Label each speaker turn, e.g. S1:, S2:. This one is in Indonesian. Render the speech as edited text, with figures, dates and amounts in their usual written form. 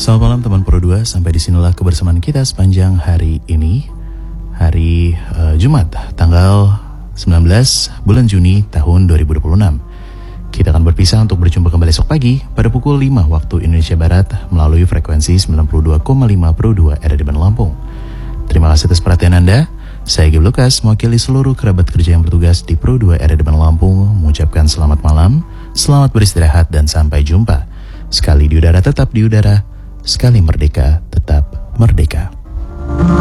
S1: Selamat malam teman Pro 2, sampai disinilah kebersamaan kita sepanjang hari ini. Hari Jumat, tanggal 19 bulan Juni tahun 2026. Kita akan berpisah untuk berjumpa kembali esok pagi pada pukul 5 waktu Indonesia Barat melalui frekuensi 92,5 Pro 2 RRI Lampung. Terima kasih atas perhatian Anda. Saya Gib Lukas, mewakili seluruh kerabat kerja yang bertugas di Pro 2 RRI Lampung, mengucapkan selamat malam, selamat beristirahat, dan sampai jumpa. Sekali di udara tetap di udara, sekali merdeka tetap merdeka.